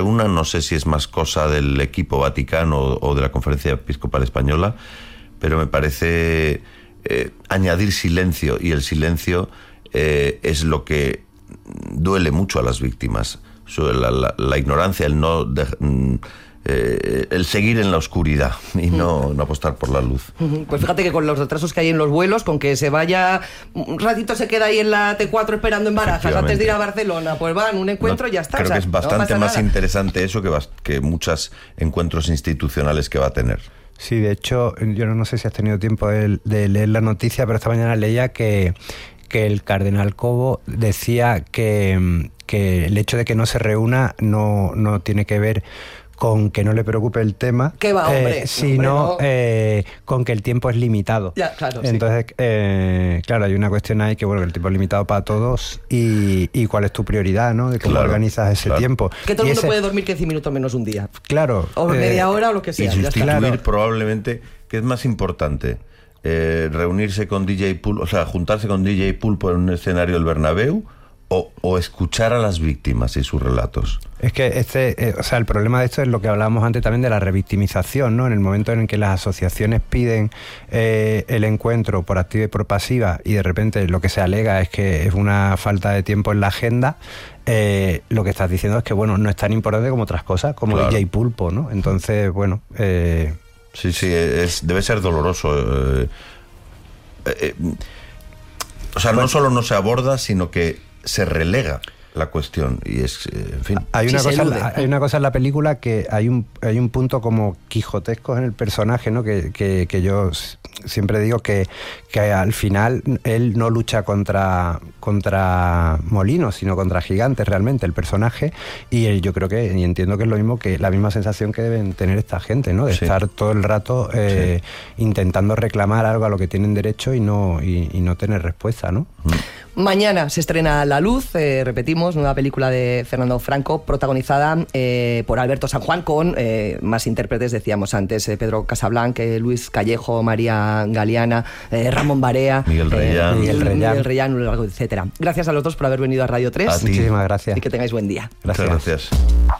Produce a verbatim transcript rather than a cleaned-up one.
reúna. No sé si es más cosa del equipo Vaticano o de la Conferencia Episcopal Española, pero me parece eh, añadir silencio, y el silencio eh, es lo que duele mucho a las víctimas. La, la, la ignorancia, el no de, eh, el seguir en la oscuridad y no, no apostar por la luz. Pues fíjate que con los retrasos que hay en los vuelos, con que se vaya un ratito, se queda ahí en la T cuatro esperando en Barajas antes de ir a Barcelona, pues van, un encuentro y no, ya está. Creo o sea, que es bastante no más nada. interesante eso que, que muchos encuentros institucionales que va a tener. Sí, de hecho, yo no sé si has tenido tiempo de, de leer la noticia, pero esta mañana leía que, que el cardenal Cobo decía que, que el hecho de que no se reúna no, no tiene que ver con que no le preocupe el tema, ¿Qué va, hombre? eh, sino hombre, no. eh, con que el tiempo es limitado. Ya, claro, Entonces, sí. eh, claro, hay una cuestión ahí que, bueno, el tiempo es limitado para todos y, y cuál es tu prioridad, ¿no? De cómo Claro, organizas ese claro. tiempo. Que todo el Y mundo ese, puede dormir quince minutos menos un día. Claro. O eh, media hora o lo que sea. Y ya está. sustituir Claro. probablemente, ¿qué es más importante? Eh, reunirse con D J Pulpo, o sea, juntarse con D J Pulpo en un escenario del Bernabéu, o, o escuchar a las víctimas y sus relatos. Es que este, eh, o sea, el problema de esto es lo que hablábamos antes también de la revictimización, ¿no? En el momento en el que las asociaciones piden eh, el encuentro por activa y por pasiva, y de repente lo que se alega es que es una falta de tiempo en la agenda, eh, lo que estás diciendo es que, bueno, no es tan importante como otras cosas, como Claro. D J Pulpo, ¿no? Entonces, bueno... Eh, Sí, sí, es, debe ser doloroso. Eh, eh, eh, o sea, no solo no se aborda, sino que se relega la cuestión. Y es, eh, en fin. Hay una, Sí, se cosa, en elude. la- hay una cosa en la película que hay un, hay un punto como quijotesco en el personaje, ¿no? Que, que, que yo s- siempre digo que, que al final él no lucha contra, contra molinos, sino contra gigantes realmente, el personaje. Y él, yo creo que, y entiendo que es lo mismo, que la misma sensación que deben tener esta gente, ¿no? De Sí. estar todo el rato eh, intentando reclamar algo a lo que tienen derecho y no, y, y no tener respuesta, ¿no? Mañana se estrena La Luz, eh, repetimos, nueva película de Fernando Franco, protagonizada eh, por Alberto San Juan, con eh, más intérpretes, decíamos antes, eh, Pedro Casablanque, Luis Callejo, María Galeana, eh, Ramón Barea, Miguel Reyán. eh, Miguel Reyán. Miguel Reyán, etcétera. Gracias a los dos por haber venido a Radio tres. A ti. Muchísimas gracias. Y que tengáis buen día. Gracias. Muchas gracias.